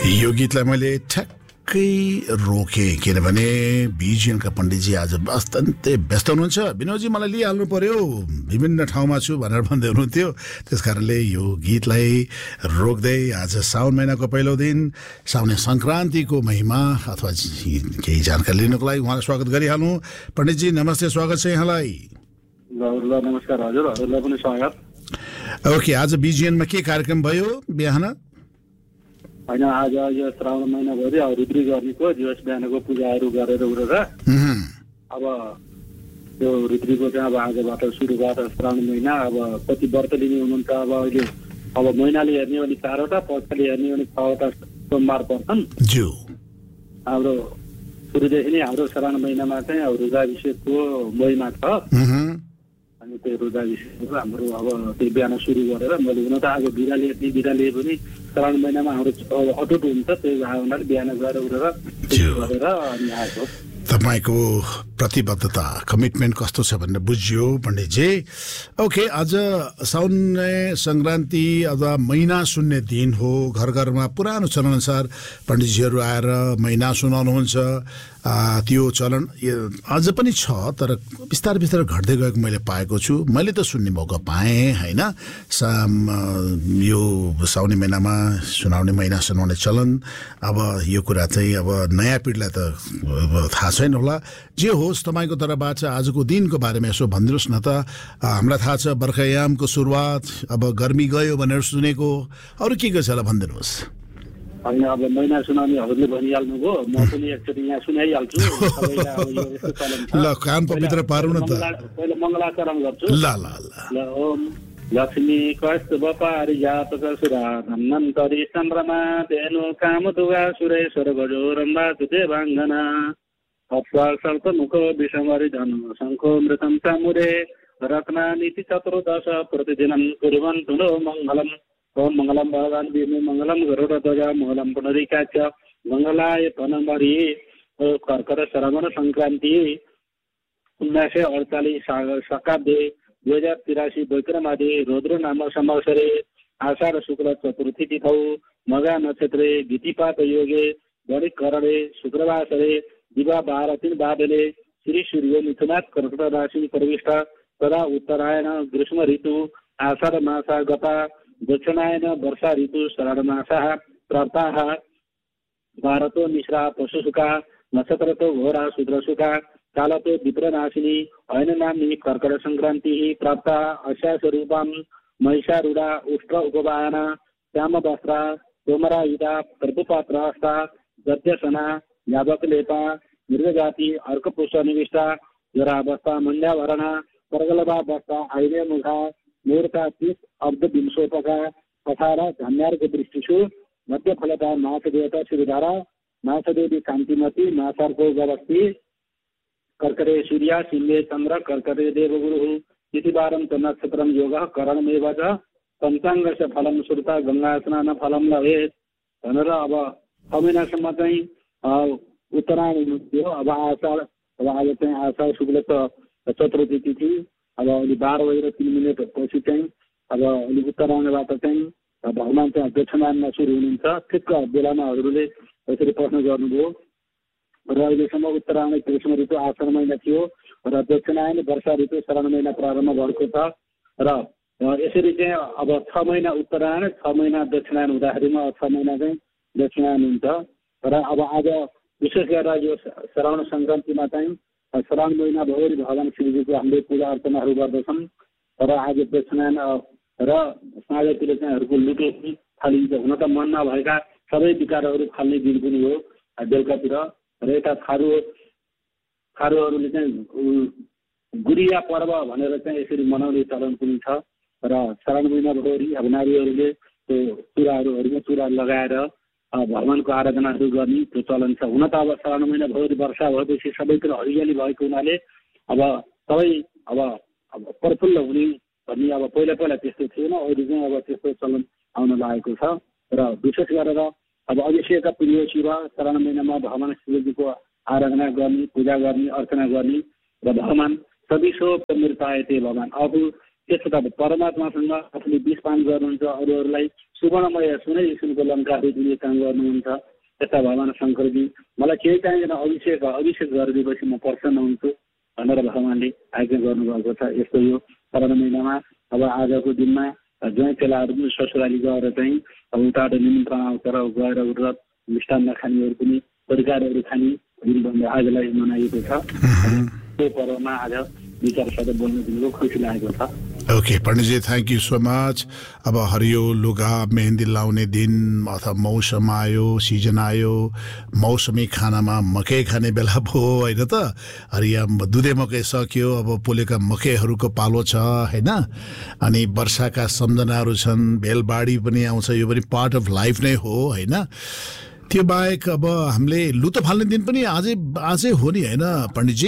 यो गीतलाई मैले ठ्याक्कै रोकेँ किनभने बिजिएनका पण्डितजी आज अत्यन्तै व्यस्त हुनुहुन्छ। विनोदजी मलाई लिइहाल्नु पर्यो, विभिन्न ठाउँमा छु भनेर भन्दै हुनुहुन्थ्यो। त्यस कारणले यो गीतलाई रोक्दै आज साउन महिनाको पहिलो दिन साउने सङ्क्रान्तिको महिमा अथवा केही जानकारी लिनको लागि उहाँलाई स्वागत गरिहाल्नु। पण्डितजी नमस्ते, स्वागत छ यहाँलाई। नमस्कार हजुर, हजुरलाई पनि स्वागत। ओके, आज बिजिएनमा के कार्यक्रम भयो बिहान? होइन, आज यो श्रावण महिनाभरि रुद्री गर्नेको दिवस बिहानको पूजाहरू गरेर उडेर अब त्यो रुद्रीको चाहिँ अब आजबाट सुरु भएर श्रावण महिना। अब कति व्रत लिने हुनुहुन्छ, अब अहिले अब महिनाले हेर्ने भने 4वटा, पक्षले हेर्ने भने 6वटा सोमबार पर्छन्। हाम्रो सुरुदेखि नै हाम्रो श्रावण महिनामा चाहिँ अब रुद्राभिषेकको महिमा छ। अनि त्यो रुद्राभिषेक हाम्रो अब त्यो बिहान सुरु गरेर मैले हुन त आज बिराले पनि श्रावण महिनामा हाम्रो अटुट हुन्छ, त्यही भावनाले बिहान गएर उठेर गरेर अनि आएको। तपाईँको प्रतिबद्धता, कमिटमेन्ट कस्तो छ भनेर बुझ्यो पण्डितजी। ओके, आज साउन सङ्क्रान्ति अथवा महिना सुन्ने दिन हो। घर घरमा पुरानो चलनअनुसार पण्डितजीहरू आएर महिना सुनाउनुहुन्छ। त्यो चलन अझ पनि छ, तर बिस्तारै बिस्तारै घट्दै गएको मैले पाएको छु। मैले त सुन्ने मौका पाएँ होइन। यो साउने महिनामा सुनाउने, महिना सुनाउने चलन, अब यो कुरा चाहिँ अब नयाँ पिँढीलाई त थाहा छैन होला। जे होस्, तपाईँको तर्फबाट आजको दिनको बारेमा यसो भनिदिनुहोस् न त। हामीलाई थाहा छ बर्खायामको सुरुवात, अब गर्मी गयो भनेर सुनेको, अरू के छ होला भनिदिनुहोस्। होइन, अब महिना सुनाउने हजुरले भनिहाल्नुभयो, म पनि एकचोटि यहाँ सुनाइहाल्छु। ल, कान पवित्र पारौँ न त। पहिला मङ्गलाचरण गर्छु। ल ल ल। ओम लक्ष्मी कस्तुभ पारिजात सुरा धन्वन्तरि चन्द्रमा धेनु कामधुगा सुरेश्वर गजो रम्भा देवाङ्गना अप्सल्प मुखो विषमरि धनु शङ्खो मृतं चामुरे रत्नानीति चतुर्दश प्रतिदिनं कुर्वन्तु नो मङ्गलम्। ओम मङ्गलम भगवान् विष्णु मङ्गलम गरुडध्वज मङ्गलम पुनरिकाच्य मङ्गलाय तनमरि। कर्कर श्रवण सङ्क्रान्ति 1948 शकाब्दे 2083 वैक्रमादि रुद्र नाम संवत्सरे आषाढ शुक्ल चतुर्थी तिथौ मघा नक्षत्रे गीतिपात योगे गणिकरणे शुक्रवासरे दिवा 12:03 बादले श्री सूर्य मिथुनात् कर्कट राशि प्रविष्ट तदा उत्तरायण ग्रीष्म ऋतु आषाढ मासा गता दक्षिणायन वर्षा ऋतु श्रावण मासः प्राप्ताः भारतो मिश्रा पशुसुखा नक्षत्रतो घोरा शूद्रसुखा कालतो विप्रनाशिनी अयन नाम्नी कर्कट संक्रान्तिः प्राप्ता अस्या स्वरूपं महिषारूढा उष्ट्र उपवाहना श्यामवस्त्रा तोमरायुधा प्रभुपात्रहस्ता गद्यसना यावकलेपा मृगजाति अर्कपुष्पनिविष्टा जरावस्था मन्यावरणा पर्गलभावस्था ऐर्यमुखा मूर्ता 30 अब्दविंशोपका पठार धन्यार्घदृष्टिषु मध्यफलता मासदेवता श्रीधारा मासदेवी कान्तिमती मासार्को गवस्थी कर्करे सूर्य सिंहे चन्द्र कर्करे देवगुरुः तिथिवारं च नक्षत्रं योगः करणमेव च पञ्चाङ्गस्य फलं श्रुता गङ्गास्नान फलं लभेत् भनेर अब 6 महिनासम्म चाहिँ उत्तरायण हुन्थ्यो। अब आषाढ, अब आज चाहिँ आषाढ शुक्ल चतुर्थी तिथि, अब अहिले 12:03 पछि चाहिँ अब अहिले उत्तरायणबाट चाहिँ भगवान् चाहिँ दक्षिणायनमा सुरु हुनुहुन्छ। ठिक्क बेलामा हजुरले यसरी प्रश्न गर्नुभयो। र अहिलेसम्म उत्तरायण ग्रीष्म ऋतु आषाढ महिना थियो र दक्षिणायन वर्षा ऋतु श्रावण महिना प्रारम्भ भएको छ। र यसरी चाहिँ अब 6 महिना उत्तरायण, 6 महिना दक्षिणायन हुँदाखेरिमा 6 महिना चाहिँ दक्षिणायन हुन्छ। र अब आज विशेष गरेर यो श्रावण सङ्क्रान्तिमा चाहिँ श्रावण महिनाभरि भगवान् श्रीजीको हामीले पूजा अर्चनाहरू गर्दछौँ। र आज दक्षिणायन र साँझतिर चाहिँ हरूको लुटो फालिन्छ। हुन त मन नभएका सबै विकारहरू फाल्ने दिन पनि हो बेलुकातिर। र यता थारूहरूले चाहिँ गुरिया पर्व भनेर चाहिँ यसरी मनाउने चलन पनि छ। र श्रावण महिनाभरि अब नारीहरूले त्यो चुरा लगाएर भगवानको आराधनाहरू गर्ने त्यो चलन छ। हुन त अब श्रावण महिनाभरि वर्षा भएपछि सबैतिर हरियाली भएको हुनाले अब सबै अब प्रफुल्ल हुने भन्ने अब पहिला त्यस्तो थिएन। अहिले चाहिँ अब त्यस्तो चलन आउन लागेको छ। र विशेष गरेर अब अभिषेकका प्रिय शिव श्रावण महिनामा भगवान् शिवजीको आराधना गर्ने, पूजा गर्ने, अर्चना गर्ने। र भगवान् सदिशो मृतायते भगवान्, अब त्यसो त परमात्मासँग आफूले विष पान गर्नुहुन्छ, अरूहरूलाई सुवर्णमय सुनै स्कुलको लङ्काहरू दिने काम गर्नुहुन्छ यस्ता भगवान शङ्करजी मलाई केही चाहिँदैन अभिषेक गरिदिएपछि म प्रसन्न हुन्छु भनेर भगवानले आज्ञा गर्नुभएको छ। यस्तो यो श्रावण महिनामा अब आजको दिनमा ज्वाइँ चेलाहरू पनि ससुराली गएर चाहिँ अब उताबाट निमन्त्रण आउँछ र गएर व्रत मिष्टान्न खानेहरू पनि परिकारहरू खाने दिन आजलाई मनाइएको छ। त्यो पर्वमा आज विचार सबै बोल्न दिनुको खुसी लागेको छ। ओके पण्डितजी थ्याङ्क यू सो मच। अब हरियो लुगा मेहन्दी लाउने दिन अथवा मौसम आयो सिजन आयो मौसमी खानामा मकै खाने बेला भयो होइन त। हरिया दुधे मकै सक्यो अब पोलेका मकैहरूको पालो छ होइन। अनि वर्षाका सम्झनाहरू छन् भेलबाडी पनि आउँछ यो पनि पार्ट अफ लाइफ नै हो होइन। त्यो बाहेक अब हामीले लुतो फाल्ने दिन पनि आजै हो नि होइन पण्डितजी।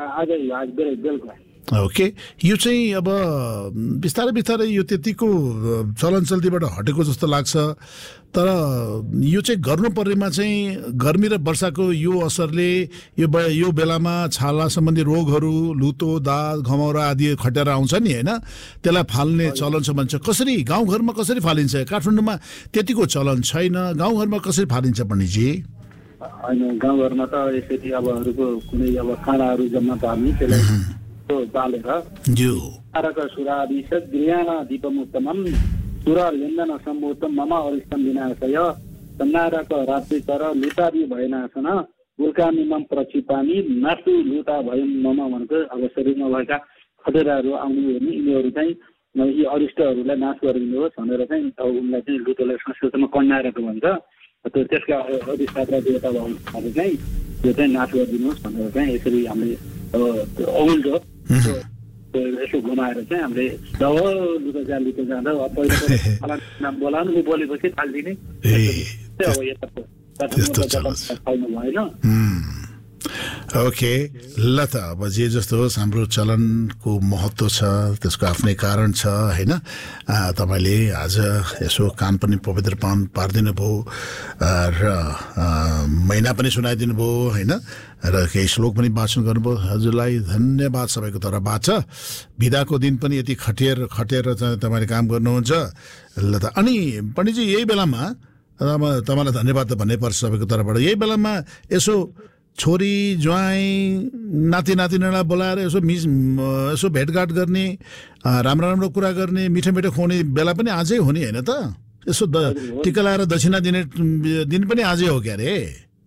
ओके यो चाहिँ अब बिस्तारै बिस्तारै यो त्यतिको चलन चल्तीबाट हटेको जस्तो लाग्छ। तर यो चाहिँ गर्नुपर्नेमा चाहिँ गर्मी र वर्षाको यो असरले यो बेलामा छाला सम्बन्धी रोगहरू लुतो दाग घमौरा आदि खटेर आउँछ नि होइन। त्यसलाई फाल्ने चलन छ भन्छ। कसरी गाउँघरमा कसरी फालिन्छ? काठमाडौँमा त्यतिको चलन छैन। गाउँघरमा कसरी फालिन्छ पण्डितजी? होइन गाउँघरमा त यसरी अब कुनै अब काँडाहरू जम्मा पार्ने त्यसलाई बालेर सुराभिषेक गृहान दीपमुत्तमम सुर लिन्दन सम्भूतम मम अरिष्टम विनाशय सन्नारक रात्रि कर लुटाबी भएनासन गुल्कामिमम प्रचिपामी नाटु लुटा भयम मम भनेको अब शरीरमा भएका खटेराहरू आउनु हेर्ने यिनीहरू चाहिँ यी अरिष्टहरूलाई नाश गरिदिनुहोस् भनेर चाहिँ अब उनलाई चाहिँ लुटोलाई संस्कृतमा कन्याएको भन्छ। त्यसका अधिष्ठाता देवता भएकाले चाहिँ त्यो चाहिँ नाश गरिदिनुहोस् भनेर चाहिँ यसरी हामीले औल्दो यसो घुमाएर चाहिँ हामीले लुटो जाँदा पहिला नाम बोलाउनु बोलेपछि थालिदिने अब यता भएन। ओके ल त अब जे जस्तो होस् हाम्रो चलनको महत्त्व छ त्यसको आफ्नै कारण छ होइन। तपाईँले आज यसो कान पनि पवित्र पारिदिनु भयो र महिना पनि सुनाइदिनु भयो होइन र केही श्लोक पनि वाचन गर्नुभयो। हजुरलाई धन्यवाद सबैको तर्फबाट। बिदाको दिन पनि यति खटेर चाहिँ तपाईँले काम गर्नुहुन्छ ल त। अनि पण्डितजी यही बेलामा तपाईँलाई धन्यवाद त भन्नै पर्छ सबैको तर्फबाट। यही बेलामा यसो छोरी ज्वाइँ नाति नातिनीलाई बोलाएर यसो भेटघाट गर्ने राम्रो कुरा गर्ने मिठो मिठो खुवाउने बेला पनि आजै हो नि होइन त। यसो टिका लाएर दक्षिणा दिने दिन पनि आजै हो क्या अरे।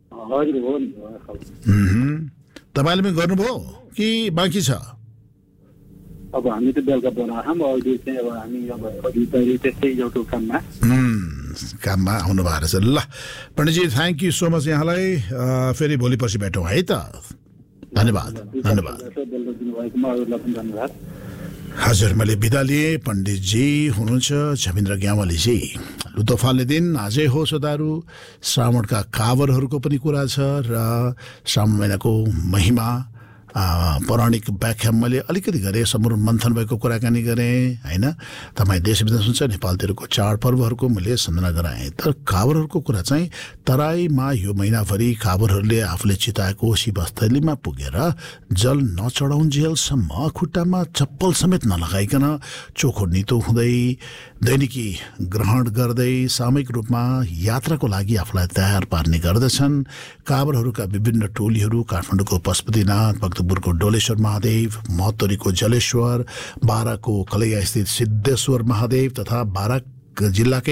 तपाईँले पनि गर्नुभयो कि बाँकी छ? अब हामी त बेलुका बोलाउँछौँ अहिले चाहिँ अब हामी अब त्यस्तै एउटा काममा आउनु भएको रहेछ। ल पण्डितजी थ्याङ्क यू सो मच। यहाँलाई फेरि भोलि पछि भेटौँ है त। धन्यवाद। हजुर मैले बिदा लिएँ। पण्डितजी हुनुहुन्छ झमेन्द्र ग्यावालीजी। लुतो फाल्ने दिन आजै हो श्रोताहरू। श्रावणका कावरहरूको पनि कुरा छ र श्रावण महिनाको महिमा पौराणिक व्याख्या मैले अलिकति गरेँ। सम्पूर्ण मन्थन भएको कुराकानी गरेँ होइन। तपाईँ देश विदेश हुन्छ नेपालतिरको चाडपर्वहरूको मैले सम्झना गराएँ। तर कावरहरूको कुरा चाहिँ तराईमा यो महिनाभरि कावरहरूले आफूले चिताएको शिवस्थलीमा पुगेर जल नचढाउन्जेलसम्म खुट्टामा चप्पल समेत नलगाइकन चोखो नितो हुँदै दैनिकी ग्रहण गर्दै सामूहिक रूपमा यात्राको लागि आफूलाई तयार पार्ने गर्दछन्। कावरहरूका विभिन्न टोलीहरू काठमाडौँको पशुपतिनाथ, भक्तपुरको डोलेश्वर महादेव, महतोरीको जलेश्वर, बाराको कलैया स्थित सिद्धेश्वर महादेव तथा बारा जिल्लाकै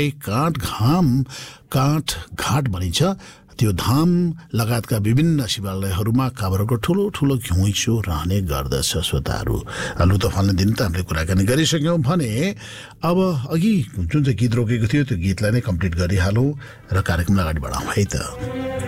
काँठ घाट भनिन्छ त्यो धाम लगायतका विभिन्न शिवालयहरूमा कावरको ठुलो ठुलो घुइँचो रहने गर्दछ। श्रोताहरू लुतो फाल्ने दिन त हामीले कुराकानी गरिसक्यौँ भने अब अघि जुन चाहिँ गीत रोकेको थियो त्यो गीतलाई नै कम्प्लिट गरिहालौँ र कार्यक्रमलाई अगाडि बढाउँ है त।